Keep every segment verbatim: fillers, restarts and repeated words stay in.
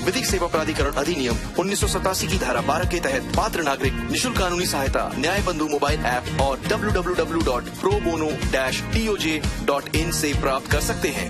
विधिक सेवा प्राधिकरण अधिनियम उन्नीस सौ सतासी की धारा बारह के तहत पात्र नागरिक निशुल्क कानूनी सहायता न्याय बंधु मोबाइल ऐप और W W W dot pro bono dash T O J dot in से प्राप्त कर सकते हैं।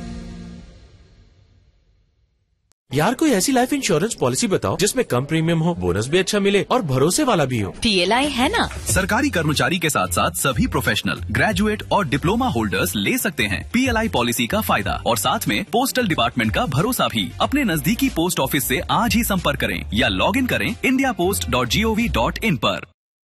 यार कोई ऐसी लाइफ इंश्योरेंस पॉलिसी बताओ जिसमें कम प्रीमियम हो, बोनस भी अच्छा मिले और भरोसे वाला भी हो। पीएलआई है ना। सरकारी कर्मचारी के साथ साथ सभी प्रोफेशनल, ग्रेजुएट और डिप्लोमा होल्डर्स ले सकते हैं पीएलआई पॉलिसी का फायदा और साथ में पोस्टल डिपार्टमेंट का भरोसा भी। अपने नजदीकी पोस्ट ऑफिस से आज ही संपर्क करें या लॉग इन करें India post dot G O V dot in पर।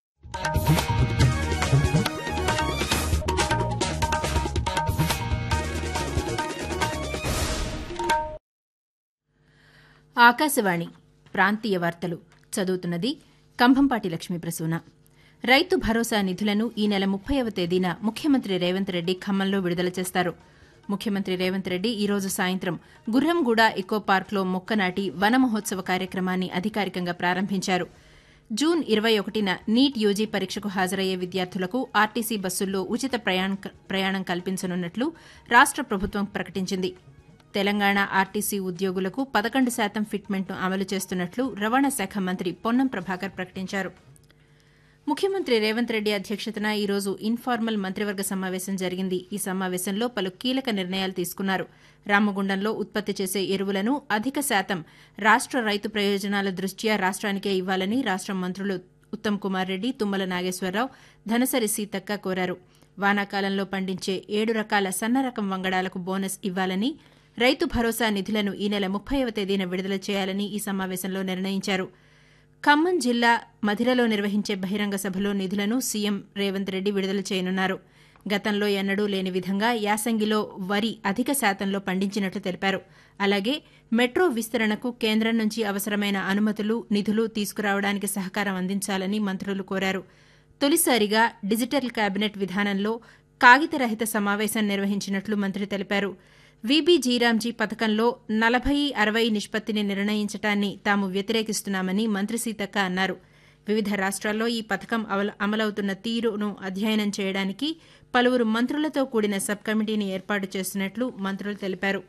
ఆకాశవాణి ప్రాంతీయ వార్తలు చదువుతున్నది కంభంపాటి లక్ష్మీ ప్రసూన. రైతు భరోసా నిధులను ఈ నెల ముప్పైవ తేదీన ముఖ్యమంత్రి రేవంత్ రెడ్డి ఖమ్మంలో విడుదల చేస్తారు. ముఖ్యమంత్రి రేవంత్ రెడ్డి ఈ రోజు సాయంత్రం గుర్రంగూడ ఎకో పార్క్లో మొక్క నాటి వన మహోత్సవ కార్యక్రమాన్ని అధికారికంగా ప్రారంభించారు. జూన్ ఇరవై ఒకటిన నీట్ యూజీ పరీక్షకు హాజరయ్యే విద్యార్థులకు ఆర్టీసీ బస్సుల్లో ఉచిత ప్రయాణం కల్పించనున్నట్లు రాష్ట ప్రభుత్వం ప్రకటించింది. తెలంగాణ ఆర్టీసీ ఉద్యోగులకు పదకొండు శాతం ఫిట్మెంట్ను అమలు చేస్తున్నట్లు రవాణా శాఖ మంత్రి పొన్నం ప్రభాకర్ ప్రకటించారు. ముఖ్యమంత్రి రేవంత్ రెడ్డి అధ్యక్షతన ఈ రోజు ఇన్ఫార్మల్ మంత్రివర్గ సమావేశం జరిగింది. ఈ సమావేశంలో పలు కీలక నిర్ణయాలు తీసుకున్నారు. రామగుండంలో ఉత్పత్తి చేసే ఎరువులను అధిక శాతం రాష్ట రైతు ప్రయోజనాల దృష్ట్యా రాష్ట్రానికే ఇవ్వాలని రాష్ట మంత్రులు ఉత్తమ్ కుమార్ రెడ్డి, తుమ్మల నాగేశ్వరరావు, ధనసరి సీతక్క కోరారు. వానాకాలంలో పండించే ఏడు రకాల సన్న రకం వంగడాలకు బోనస్ ఇవ్వాలని, రైతు భరోసా నిధులను ఈ నెల ముప్పైవ తేదీన విడుదల చేయాలని ఈ సమావేశంలో నిర్ణయించారు. ఖమ్మం జిల్లా మధిరలో నిర్వహించే బహిరంగ సభలో నిధులను సీఎం రేవంత్ రెడ్డి విడుదల చేయనున్నారు. గతంలో ఎన్నడూ లేని విధంగా యాసంగిలో వరి అధిక శాతంలో పండించినట్లు తెలిపారు. అలాగే మెట్రో విస్తరణకు కేంద్రం నుంచి అవసరమైన అనుమతులు, నిధులు తీసుకురావడానికి సహకారం అందించాలని మంత్రులు కోరారు. తొలిసారిగా డిజిటల్ కేబినెట్ విధానంలో కాగితరహిత సమావేశం నిర్వహించినట్లు మంత్రి తెలిపారు. వీబీ జీరాంజీ పథకంలో నలభై అరవై నిష్పత్తిని నిర్ణయించడాన్ని తాము వ్యతిరేకిస్తున్నామని మంత్రి సీతక్క అన్నారు. వివిధ రాష్ట్రాల్లో ఈ పథకం అమలవుతున్న తీరును అధ్యయనం చేయడానికి పలువురు మంత్రులతో కూడిన సబ్ కమిటీని ఏర్పాటు చేస్తున్నట్లు మంత్రులు తెలిపారు.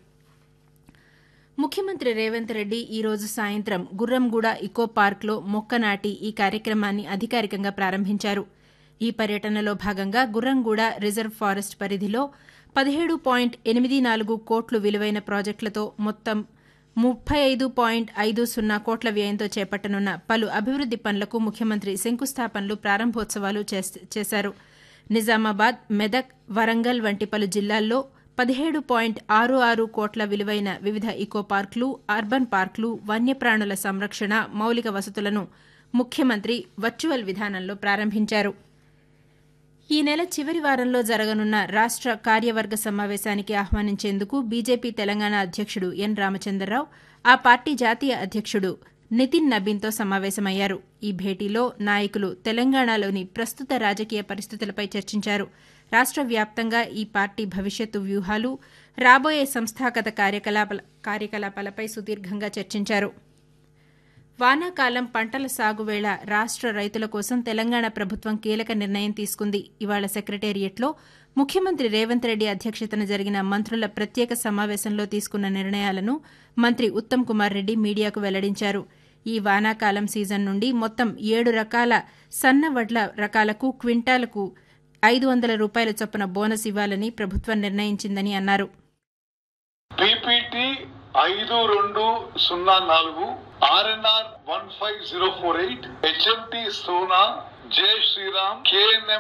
ముఖ్యమంత్రి రేవంత్ రెడ్డి ఈ రోజు సాయంత్రం గుర్రంగూడ ఇకో పార్క్లో మొక్క నాటి ఈ కార్యక్రమాన్ని అధికారికంగా ప్రారంభించారు. ఈ పర్యటనలో భాగంగా గుర్రంగూడ రిజర్వ్ ఫారెస్ట్ పరిధిలో పదిహేడు పాయింట్ ఎనిమిది నాలుగు కోట్లు విలువైన ప్రాజెక్టులతో మొత్తం ముప్పై ఐదు పాయింట్ ఐదు సున్నా కోట్ల వ్యయంతో చేపట్టనున్న పలు అభివృద్ది పనులకు ముఖ్యమంత్రి శంకుస్థాపనలు, ప్రారంభోత్సవాలు చేశారు. నిజామాబాద్, మెదక్, వరంగల్ వంటి పలు జిల్లాల్లో పదిహేడు పాయింట్ ఆరు ఆరు కోట్ల విలువైన వివిధ ఇకో పార్కులు, అర్బన్ పార్కులు, వన్యప్రాణుల సంరక్షణ, మౌలిక వసతులను ముఖ్యమంత్రి వర్చువల్ విధానంలో ప్రారంభించారు. ఈ నెల చివరి వారంలో జరగనున్న రాష్ట కార్యవర్గ సమావేశానికి ఆహ్వానించేందుకు బీజేపీ తెలంగాణ అధ్యక్షుడు ఎన్ రామచంద్రరావు, ఆ పార్టీ జాతీయ అధ్యక్షుడు నితిన్ నబీన్తో సమావేశమయ్యారు. ఈ భేటీలో నాయకులు తెలంగాణలోని ప్రస్తుత రాజకీయ పరిస్థితులపై చర్చించారు. రాష్ట వ్యాప్తంగా ఈ పార్టీ భవిష్యత్తు వ్యూహాలు, రాబోయే సంస్థాగత కార్యకలాపాలపై సుదీర్ఘంగా చర్చించారు. వానాకాలం పంటల సాగు వేళ రాష్ట రైతుల కోసం తెలంగాణ ప్రభుత్వం కీలక నిర్ణయం తీసుకుంది. ఇవాళ సెక్రటేరియట్లో ముఖ్యమంత్రి రేవంత్ రెడ్డి అధ్యక్షతన జరిగిన మంత్రుల ప్రత్యేక సమావేశంలో తీసుకున్న నిర్ణయాలను మంత్రి ఉత్తమ్ కుమార్ రెడ్డి మీడియాకు వెల్లడించారు. ఈ వానాకాలం సీజన్ నుండి మొత్తం ఏడు రకాల సన్న వడ్ల రకాలకు క్వింటాలకు ఐదు వందల రూపాయల చొప్పున బోనస్ ఇవ్వాలని ప్రభుత్వం నిర్ణయించిందని అన్నారు. ఐదు రెండు సున్నా నాలుగు RNR one five zero four eight HMT Sona జై శ్రీరామ్ కేఎన్ఎం